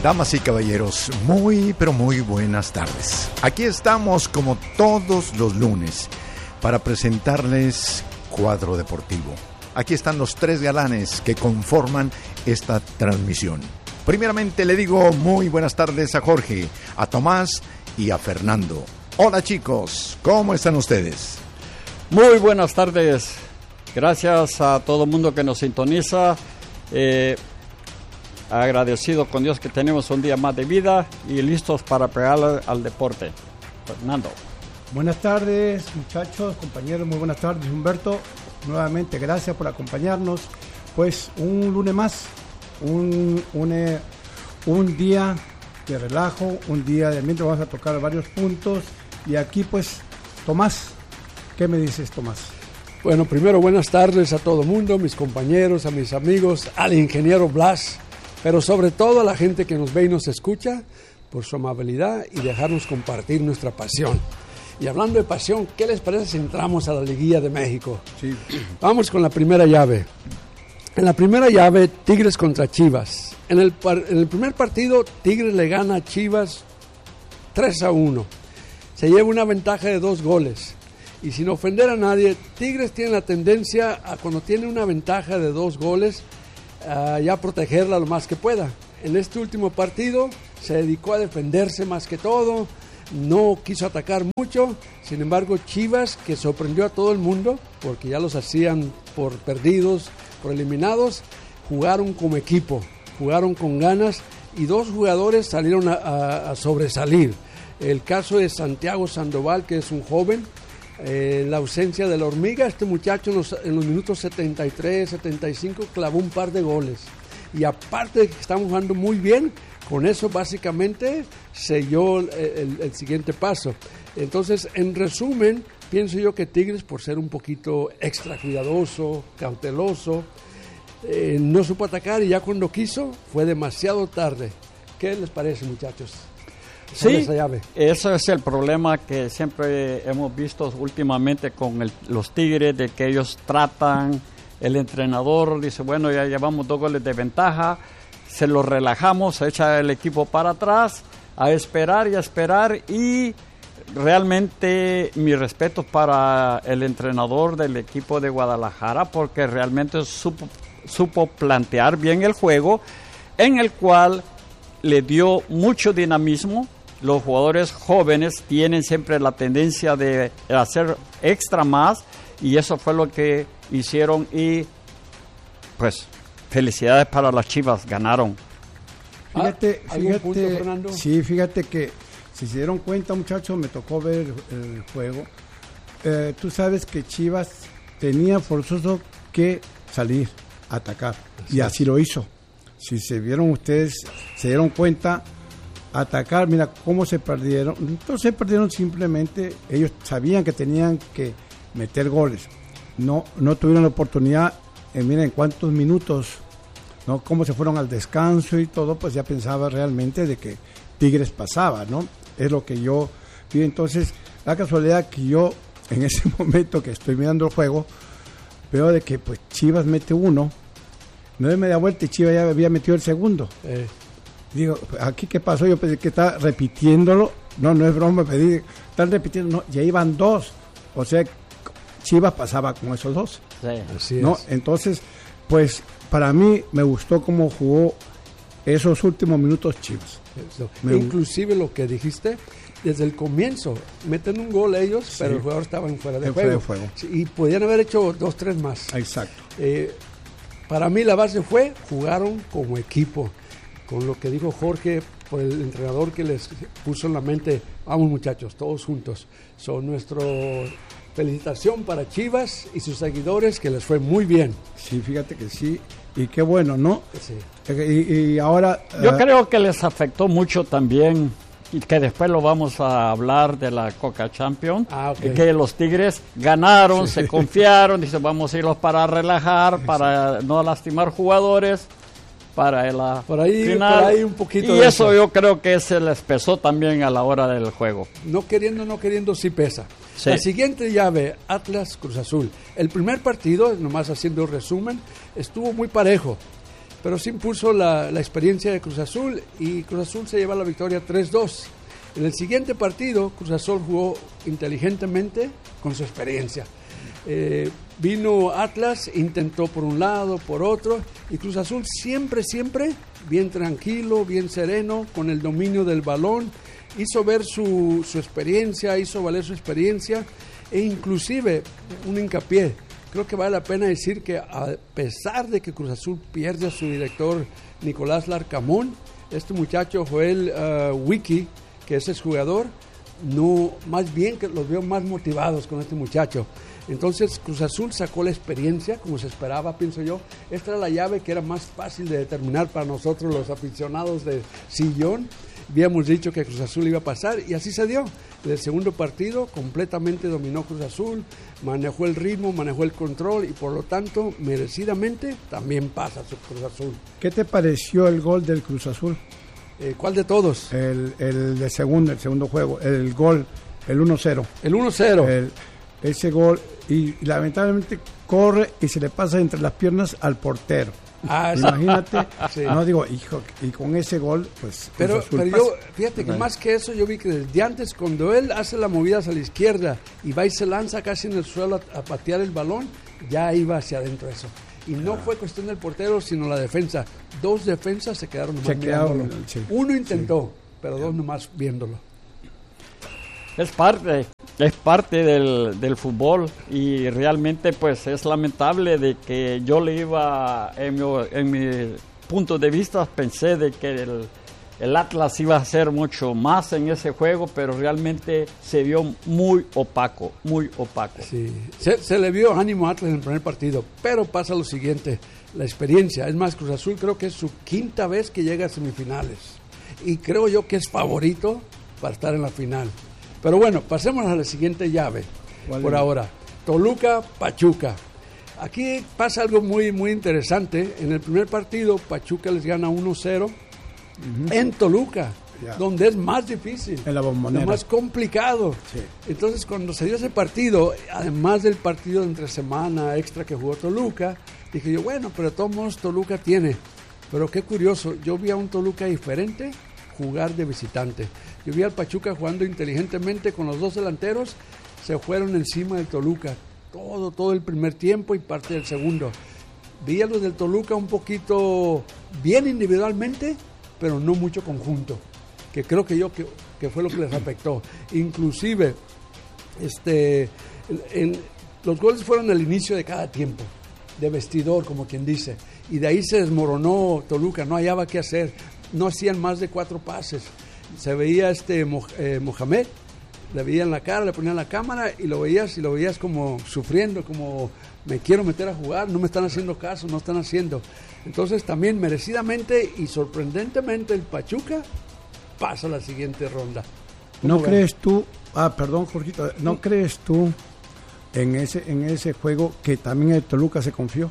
Damas y caballeros, muy pero muy buenas tardes. Aquí estamos como todos los lunes para presentarles Cuadro Deportivo. Aquí están los tres galanes que conforman esta transmisión. Primeramente le digo muy buenas tardes a Jorge, a Tomás y a Fernando. Hola chicos, ¿cómo están ustedes? Muy buenas tardes. Gracias a todo el mundo que nos sintoniza. Agradecido con Dios que tenemos un día más de vida y listos para pegarle al deporte. Fernando. Buenas tardes, muchachos, compañeros, muy buenas tardes, Humberto. Nuevamente, gracias por acompañarnos. Pues un lunes más, un día de relajo, un día de mientras vamos a tocar varios puntos. Y aquí, pues, Tomás, ¿qué me dices, Tomás? Bueno, primero, buenas tardes a todo el mundo, mis compañeros, a mis amigos, al ingeniero Blas, pero sobre todo a la gente que nos ve y nos escucha, por su amabilidad y dejarnos compartir nuestra pasión. Y hablando de pasión, ¿qué les parece si entramos a la Liguilla de México? Sí. Vamos con la primera llave. En la primera llave, Tigres contra Chivas. En el primer partido, Tigres le gana a Chivas 3-1. Se lleva una ventaja de 2 goles. Y sin ofender a nadie, Tigres tiene la tendencia a cuando tiene una ventaja de 2 goles, ya protegerla lo más que pueda. En este último partido se dedicó a defenderse más que todo, no quiso atacar mucho. Sin embargo, Chivas, que sorprendió a todo el mundo, porque ya los hacían por perdidos, por eliminados, jugaron como equipo, jugaron con ganas y 2 jugadores salieron a sobresalir. El caso de Santiago Sandoval, que es un joven, la ausencia de la hormiga, este muchacho en los minutos 73, 75 clavó un par de goles. Y aparte de que estamos jugando muy bien, con eso básicamente selló el siguiente paso. Entonces, en resumen, pienso yo que Tigres, por ser un poquito extra cuidadoso, cauteloso, no supo atacar y ya cuando quiso fue demasiado tarde. ¿Qué les parece, muchachos? Sí, ese es el problema que siempre hemos visto últimamente con los Tigres, de que ellos tratan, el entrenador dice, bueno, ya llevamos 2 goles de ventaja, se lo relajamos, se echa el equipo para atrás, a esperar y realmente mi respeto para el entrenador del equipo de Guadalajara, porque realmente supo plantear bien el juego, en el cual le dio mucho dinamismo. Los jugadores jóvenes tienen siempre la tendencia de hacer extra más y eso fue lo que hicieron y pues felicidades para las Chivas, ganaron. Fíjate, punto, Fernando? Sí, fíjate que si se dieron cuenta, muchachos, me tocó ver el juego. Tú sabes que Chivas tenía forzoso que salir a atacar y así lo hizo. Si se vieron ustedes, se dieron cuenta, atacar, mira cómo se perdieron. No se perdieron simplemente, ellos sabían que tenían que meter goles. No tuvieron la oportunidad, miren cuántos minutos, ¿no? Cómo se fueron al descanso y todo, pues ya pensaba realmente de que Tigres pasaba, ¿no? Es lo que yo vi. Entonces, la casualidad que yo, en ese momento que estoy mirando el juego, veo de que pues Chivas mete 1, no de media vuelta y Chivas ya había metido el segundo. Digo, ¿aquí qué pasó? Yo pensé que estaba repitiéndolo. No es broma, pedí, están repitiendo, no, ya iban 2. O sea, Chivas pasaba con esos 2. Sí, así ¿no? es. Entonces, pues, para mí me gustó cómo jugó esos últimos minutos Chivas. Inclusive lo que dijiste, desde el comienzo, meten un gol ellos, sí, pero el jugador estaba en fuera de juego. Sí, y podían haber hecho 2-3 más. Exacto. Para mí la base fue, jugaron como equipo. Con lo que dijo Jorge, por el entrenador que les puso en la mente, vamos muchachos, todos juntos. Son nuestra felicitación para Chivas y sus seguidores, que les fue muy bien. Sí, fíjate que sí, y qué bueno, ¿no? Sí. Y ahora... Yo creo que les afectó mucho también, y que después lo vamos a hablar de la Coca Champions, okay, que los Tigres ganaron, sí, se confiaron, dicen vamos a irlos para relajar, para no lastimar jugadores. Para la por ahí, final, por ahí un poquito y eso yo creo que se les pesó también a la hora del juego. No queriendo sí pesa. Sí. La siguiente llave, Atlas Cruz Azul. El primer partido, nomás haciendo un resumen, estuvo muy parejo. pero sí impuso la experiencia de Cruz Azul y Cruz Azul se lleva la victoria 3-2. En el siguiente partido, Cruz Azul jugó inteligentemente con su experiencia. Vino Atlas, intentó por un lado, por otro, y Cruz Azul siempre, bien tranquilo, bien sereno, con el dominio del balón, hizo ver su experiencia, hizo valer su experiencia, e inclusive, un hincapié, creo que vale la pena decir que a pesar de que Cruz Azul pierde a su director Nicolás Larcamón, este muchacho Joel Wiki, que es exjugador, no, más bien que los veo más motivados con este muchacho. Entonces Cruz Azul sacó la experiencia como se esperaba, pienso yo. Esta era la llave que era más fácil de determinar para nosotros los aficionados de sillón. Habíamos dicho que Cruz Azul iba a pasar y así se dio. En el segundo partido completamente dominó Cruz Azul, manejó el ritmo, manejó el control y por lo tanto merecidamente también pasa su Cruz Azul. ¿Qué te pareció el gol del Cruz Azul? ¿Cuál de todos? El segundo juego, el gol, el 1-0. El 1-0. Ese gol, y lamentablemente corre y se le pasa entre las piernas al portero. Imagínate, sí. No digo, hijo, y con ese gol, pues... Pero yo, fíjate que más que eso, yo vi que desde antes, cuando él hace la movida hacia la izquierda y va y se lanza casi en el suelo a patear el balón, ya iba hacia adentro eso. Y no fue cuestión del portero, sino la defensa. 2 defensas se quedaron nomás mirándolo. Sí. Uno intentó, pero 2 nomás viéndolo. Es parte del fútbol y realmente pues es lamentable de que yo le iba, en mi punto de vista, pensé de que el Atlas iba a hacer mucho más en ese juego, pero realmente se vio muy opaco. Sí, se le vio ánimo a Atlas en el primer partido, pero pasa lo siguiente, la experiencia. Es más, Cruz Azul creo que es su 5ª vez que llega a semifinales y creo yo que es favorito para estar en la final. Pero bueno, pasemos a la siguiente llave por ahora. Toluca-Pachuca. Aquí pasa algo muy, muy interesante. En el primer partido, Pachuca les gana 1-0 en Toluca, donde es más difícil, en la Bombonera, más complicado. Sí. Entonces, cuando se dio ese partido, además del partido de entre semana extra que jugó Toluca, dije yo, bueno, pero de todos modos Toluca tiene. Pero qué curioso, yo vi a un Toluca diferente jugar de visitante. Yo vi al Pachuca jugando inteligentemente con los 2 delanteros, se fueron encima del Toluca, todo el primer tiempo y parte del segundo. Vi a los del Toluca un poquito bien individualmente, pero no mucho conjunto, que creo que fue lo que les afectó. Inclusive, los goles fueron al inicio de cada tiempo, de vestidor, como quien dice, y de ahí se desmoronó Toluca, no hallaba qué hacer, no hacían más de 4 pases. Se veía Mohamed, le veían la cara, le ponían la cámara y lo veías como sufriendo, como me quiero meter a jugar, no me están haciendo caso, no están haciendo. Entonces también merecidamente y sorprendentemente el Pachuca pasa a la siguiente ronda. ¿No crees tú, perdón Jorgito, no crees tú en ese juego que también el Toluca se confió?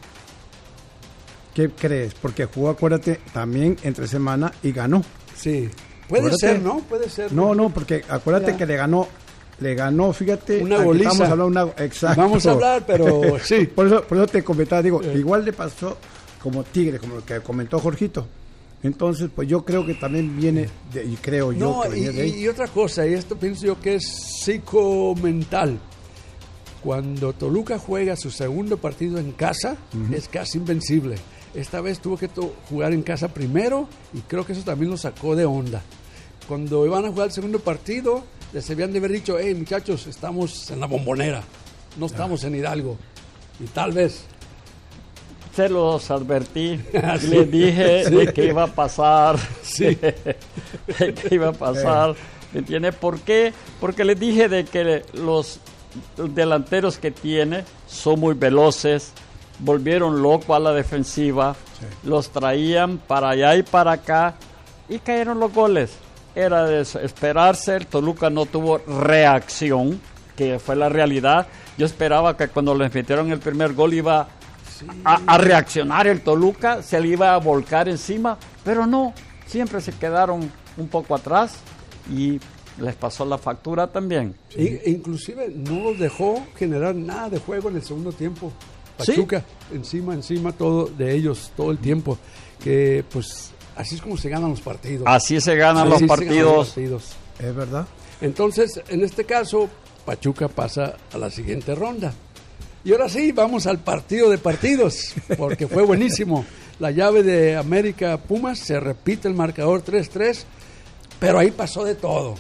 ¿Qué crees? Porque jugó, acuérdate, también entre semana y ganó. Sí. Puede ser, ¿no? Puede ser. No, porque acuérdate que le ganó, fíjate. Una goliza. Vamos a hablar exacto. Vamos a hablar, pero sí. Por eso te comentaba, digo, igual le pasó como Tigre, como lo que comentó Jorgito. Entonces, pues yo creo que también viene, y creo yo que viene de ahí. Y otra cosa, y esto pienso yo que es psicomental. Cuando Toluca juega su segundo partido en casa, es casi invencible. Esta vez tuvo que jugar en casa primero y creo que eso también lo sacó de onda. Cuando iban a jugar el segundo partido, les habían de haber dicho, hey muchachos, estamos en la Bombonera, no estamos en Hidalgo. Y tal vez... Se los advertí, sí. Les dije de que iba a pasar, sí. De que iba a pasar, ¿me entiendes? ¿Por qué? Porque les dije de que los delanteros que tiene son muy veloces, volvieron loco a la defensiva, los traían para allá y para acá y cayeron los goles. Era de esperarse, el Toluca no tuvo reacción, que fue la realidad. Yo esperaba que cuando les metieron el primer gol iba a reaccionar el Toluca, se le iba a volcar encima, pero no, siempre se quedaron un poco atrás y les pasó la factura también. Inclusive no los dejó generar nada de juego en el segundo tiempo. Pachuca, encima todo de ellos todo el tiempo, que pues así es como se ganan los partidos. Así se ganan los partidos. Es verdad. Entonces, en este caso, Pachuca pasa a la siguiente ronda. Y ahora sí, vamos al partido de partidos, porque fue buenísimo. La llave de América Pumas, se repite el marcador 3-3, pero ahí pasó de todo.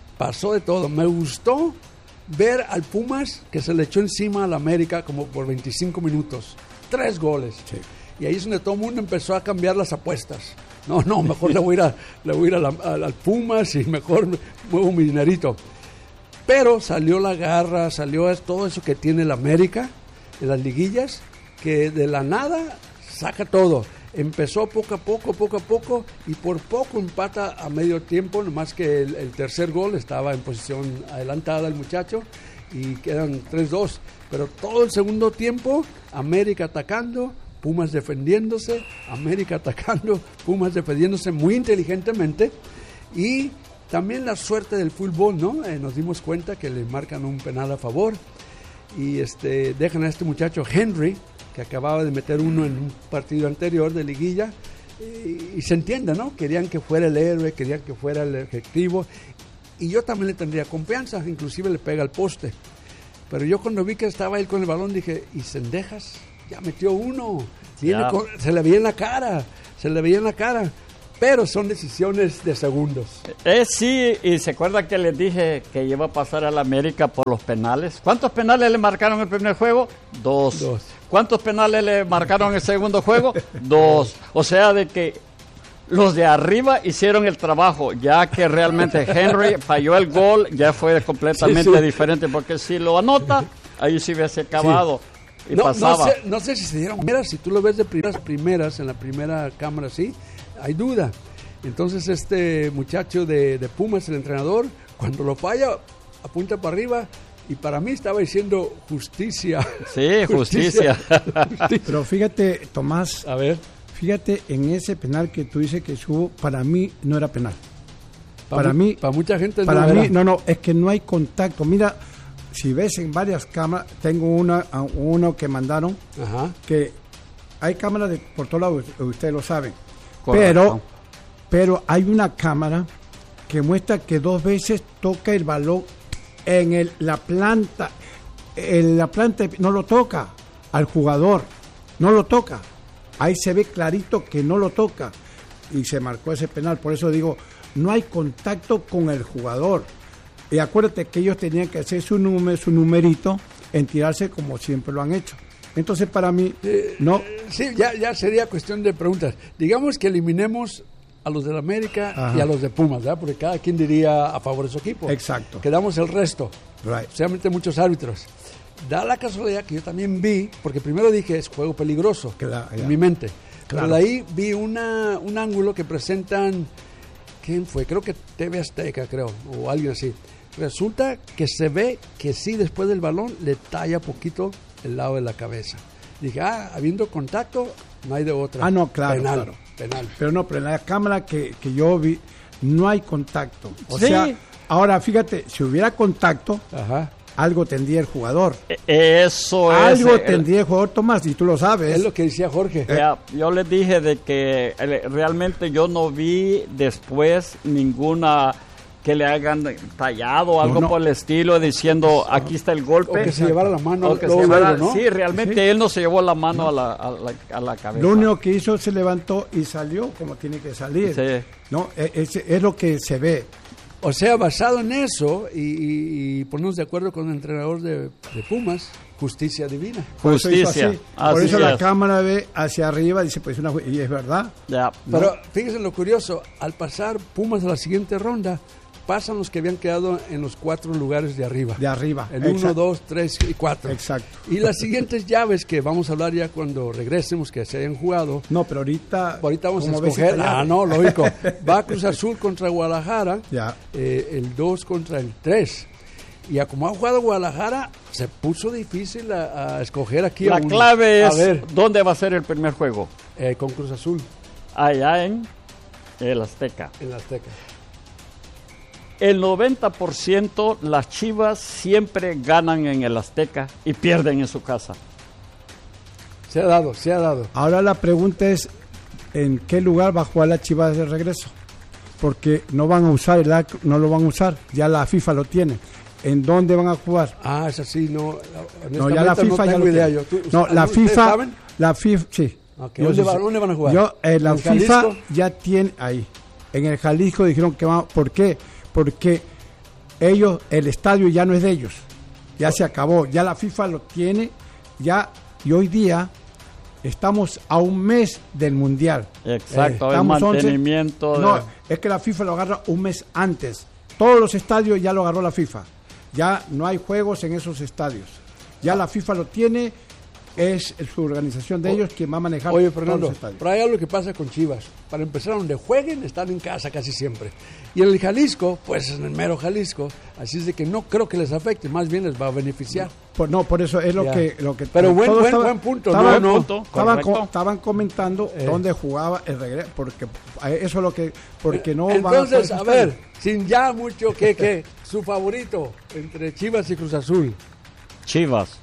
Me gustó ver al Pumas que se le echó encima al América como por 25 minutos. 3 goles. Sí. Y ahí es donde todo el mundo empezó a cambiar las apuestas. No, mejor le voy a ir al Pumas y mejor muevo mi dinerito. Pero salió la garra, salió todo eso que tiene el América en las liguillas, que de la nada saca todo. Empezó poco a poco, y por poco empata a medio tiempo, nomás que el tercer gol estaba en posición adelantada el muchacho, y quedan 3-2. Pero todo el segundo tiempo, América atacando, Pumas defendiéndose, América atacando, Pumas defendiéndose muy inteligentemente, y también la suerte del fútbol, ¿no? Nos dimos cuenta que le marcan un penal a favor y dejan a este muchacho Henry, que acababa de meter uno en un partido anterior de liguilla, y se entiende, ¿no? Querían que fuera el héroe, querían que fuera el efectivo, y yo también le tendría confianza, inclusive le pega al poste. Pero yo cuando vi que estaba él con el balón dije, ¿y Cendejas? Ya metió uno, se le veía en la cara. Pero son decisiones de segundos. Sí, y se acuerda que les dije que iba a pasar a la América por los penales. ¿Cuántos penales le marcaron el primer juego? 2. ¿Cuántos penales le marcaron el segundo juego? 2. O sea, de que los de arriba hicieron el trabajo, ya que realmente Henry falló el gol, ya fue completamente diferente, porque si lo anota, ahí sí hubiese acabado. Sí. Y pasaba. No sé si se dieron cuenta, si tú lo ves de primeras, en la primera cámara, sí, hay duda. Entonces este muchacho de Pumas, el entrenador, cuando lo falla, apunta para arriba, y para mí estaba diciendo justicia. Sí, justicia. Pero fíjate, Tomás, a ver, fíjate en ese penal que tú dices que hubo, para mí no era penal. Para mucha gente no, es que no hay contacto. Mira, si ves en varias cámaras, tengo uno que mandaron, que hay cámaras por todos lados, ustedes lo saben. Pero hay una cámara que muestra que 2 veces toca el balón en la planta. La planta no lo toca al jugador, no lo toca. Ahí se ve clarito que no lo toca y se marcó ese penal. Por eso digo, no hay contacto con el jugador. Y acuérdate que ellos tenían que hacer su numerito en tirarse como siempre lo han hecho. Entonces para mí, no. Sí, ya sería cuestión de preguntas. Digamos que eliminemos a los de la América y a los de Pumas, ¿verdad? Porque cada quien diría a favor de su equipo. Exacto. Quedamos el resto. Right. Especialmente muchos árbitros. Da la casualidad que yo también vi, porque primero dije es juego peligroso en mi mente. Claro. Pero de ahí vi un ángulo que presentan, ¿quién fue? Creo que TV Azteca, o alguien así. Resulta que se ve que sí, después del balón le talla poquito el lado de la cabeza. Dije, habiendo contacto, no hay de otra. No, claro. Penal. Pero en la cámara que yo vi, no hay contacto. O sea, ahora fíjate, si hubiera contacto, algo tendría el jugador. Algo tendría el jugador, Tomás, y tú lo sabes. Es lo que decía Jorge. Yo les dije de que realmente yo no vi después ninguna que le hagan tallado o algo por el estilo, diciendo aquí está el golpe. O que se llevara la mano. ¿no? Sí, realmente él no se llevó la mano a la cabeza. Lo único que hizo, se levantó y salió como tiene que salir. Sí. ¿No? Es lo que se ve. O sea, basado en eso y ponernos de acuerdo con el entrenador de Pumas, justicia divina. Justicia. Por eso la cámara ve hacia arriba, dice, pues y es verdad. Ya. Pero fíjense lo curioso, al pasar Pumas a la siguiente ronda, pasan los que habían quedado en los 4 lugares de arriba. El 1, 2, 3 y 4. Exacto. Y las siguientes llaves que vamos a hablar ya cuando regresemos, que se hayan jugado. No, pero ahorita vamos a escoger. No, lógico. Va Cruz Azul contra Guadalajara. Ya. El 2 contra el 3. Y como ha jugado Guadalajara, se puso difícil a escoger aquí. La clave es, ¿dónde va a ser el primer juego? Con Cruz Azul. Allá en el Azteca. En el Azteca. El 90% las Chivas siempre ganan en el Azteca y pierden en su casa. Se ha dado. Ahora la pregunta es, ¿en qué lugar va a jugar la Chivas de regreso? Porque no van a usar el arco, no lo van a usar, ya la FIFA lo tiene. ¿En dónde van a jugar? Es así, no. No, ya la FIFA ya lo idea tiene. yo. No, la FIFA, sí. Okay. ¿Dónde van a jugar? La FIFA ya tiene ahí. En el Jalisco dijeron que van. ¿Por qué? Porque ellos, el estadio ya no es de ellos. Ya se acabó. Ya la FIFA lo tiene. Ya, y hoy día estamos a un mes del Mundial. Exacto, el mantenimiento. No, es que la FIFA lo agarra un mes antes. Todos los estadios ya lo agarró la FIFA. Ya no hay juegos en esos estadios. Ya la FIFA lo tiene. Es su organización de ellos quien va a manejar todos los estadios. Pero hay algo que pasa con Chivas. Para empezar, donde jueguen, están en casa casi siempre. Y en el Jalisco, pues en el mero Jalisco. Así es de que no creo que les afecte, más bien les va a beneficiar. Por eso es lo que pero buen punto. Estaban comentando dónde jugaba el regreso, porque eso es lo que... Porque no entonces, van a ver, sin ya mucho que su favorito entre Chivas y Cruz Azul. Chivas,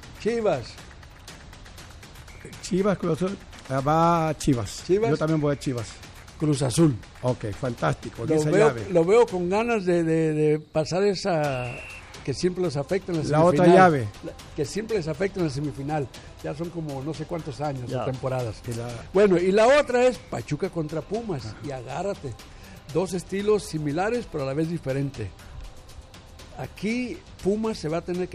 Cruz Azul, va a Chivas. Yo también voy a Chivas. Cruz Azul. Ok, fantástico. Lo veo con ganas de pasar esa que siempre les afecta en la semifinal. La otra llave. Que siempre les afecta en la semifinal. Ya son como no sé cuántos años de temporadas. Bueno, y la otra es Pachuca contra Pumas. Ajá. Y agárrate. Dos estilos similares, pero a la vez diferente. Aquí Pumas se va a tener que